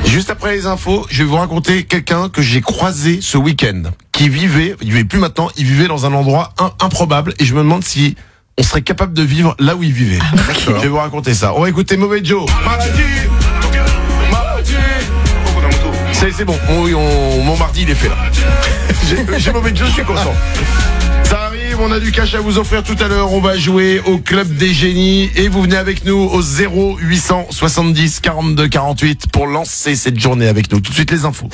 Juste après les infos, je vais vous raconter quelqu'un que j'ai croisé ce week-end, il vivait plus maintenant, il vivait dans un endroit improbable, et je me demande si on serait capable de vivre là où il vivait. Je vais vous raconter ça. On va écouter Mauvais Joe. C'est bon, mon mardi il est fait là. J'ai Mauvais Joe, je suis content. Ça arrive, on a du cash à vous offrir tout à l'heure. On va jouer au Club des Génies et vous venez avec nous au 0870 42 48 pour lancer cette journée avec nous. Tout de suite les infos.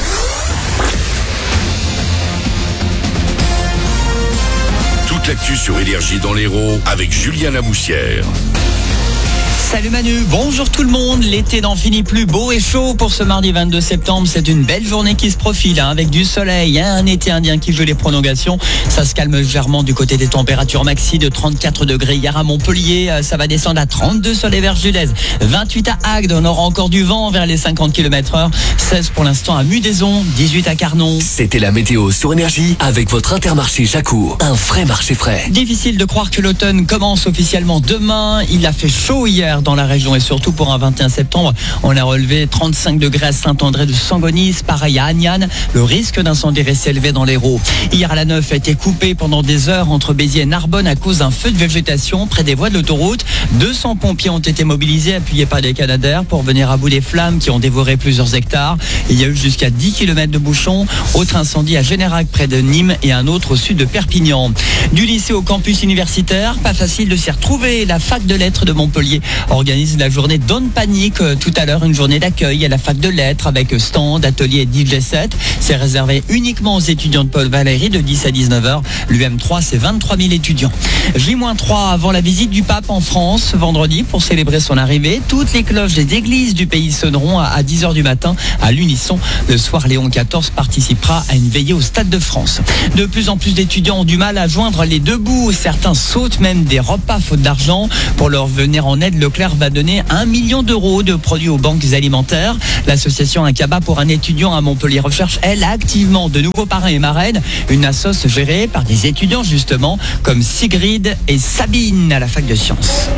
Toute l'actu sur Énergie dans l'Hérault avec Julien Lamoussière. Salut Manu, bonjour tout le monde. L'été n'en finit plus, beau et chaud pour ce mardi 22 septembre. C'est une belle journée qui se profile avec du soleil, un été indien qui veut les prolongations. Ça se calme légèrement du côté des températures maxi de 34 degrés hier à Montpellier. Ça va descendre à 32 sur les Verges du Lez, 28 à Agde. On aura encore du vent vers les 50 km/h, 16 pour l'instant à Mudaison, 18 à Carnon. C'était la météo sur Énergie avec votre Intermarché Jacour, un vrai marché frais. Difficile de croire que l'automne commence officiellement demain. Il a fait chaud hier dans la région et surtout pour un 21 septembre. On a relevé 35 degrés à Saint-André de Sangonis, pareil à Agnan. Le risque d'incendie reste élevé dans l'Hérault. Hier, la 9 a été coupée pendant des heures entre Béziers et Narbonne à cause d'un feu de végétation près des voies de l'autoroute. 200 pompiers ont été mobilisés, appuyés par des canadaires pour venir à bout des flammes qui ont dévoré plusieurs hectares. Il y a eu jusqu'à 10 km de bouchons. Autre incendie à Générac près de Nîmes et un autre au sud de Perpignan. Du lycée au campus universitaire, pas facile de s'y retrouver. La fac de lettres de Montpellier organise la journée Don't Panic tout à l'heure, une journée d'accueil à la fac de lettres avec stand, atelier et DJ set. C'est réservé uniquement aux étudiants de Paul Valéry de 10 à 19h. L'UM3, c'est 23 000 étudiants. J-3 avant la visite du pape en France, vendredi, pour célébrer son arrivée. Toutes les cloches des églises du pays sonneront à 10h du matin à l'unisson. Le soir, Léon XIV participera à une veillée au Stade de France. De plus en plus d'étudiants ont du mal à joindre les deux bouts. Certains sautent même des repas faute d'argent. Pour leur venir en aide, Leclerc va donner 1 million d'euros de produits aux banques alimentaires. L'association Un Cabas pour un étudiant à Montpellier recherche, elle, activement de nouveaux parrains et marraines. Une assoce gérée par des étudiants, justement, comme Sigrid et Sabine à la fac de sciences.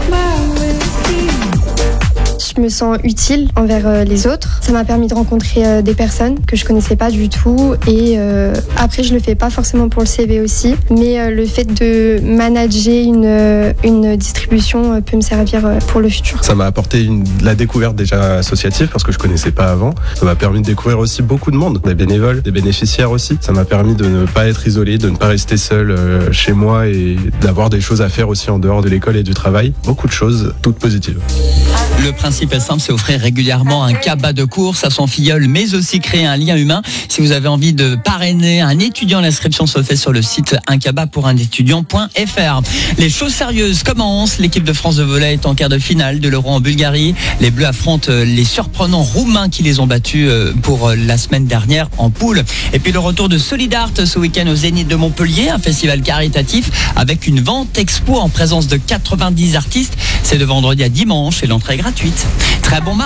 Je me sens utile envers les autres. Ça m'a permis de rencontrer des personnes que je connaissais pas du tout. Et après, je le fais pas forcément pour le CV aussi, mais le fait de manager une distribution peut me servir pour le futur. Ça m'a apporté la découverte déjà associative parce que je connaissais pas avant. Ça m'a permis de découvrir aussi beaucoup de monde, des bénévoles, des bénéficiaires aussi. Ça m'a permis de ne pas être isolé, de ne pas rester seul chez moi et d'avoir des choses à faire aussi en dehors de l'école et du travail. Beaucoup de choses, toutes positives. Le principe est simple, c'est offrir régulièrement un cabas de course à son filleul, mais aussi créer un lien humain. Si vous avez envie de parrainer un étudiant, l'inscription se fait sur le site uncabaspouranétudiant.fr. Les choses sérieuses commencent. L'équipe de France de volley est en quart de finale de l'Euro en Bulgarie. Les Bleus affrontent les surprenants Roumains qui les ont battus pour la semaine dernière en poule. Et puis le retour de Solidart ce week-end au Zénith de Montpellier, un festival caritatif avec une vente expo en présence de 90 artistes. C'est de vendredi à dimanche et l'entrée est gratuite. Très bon mardi.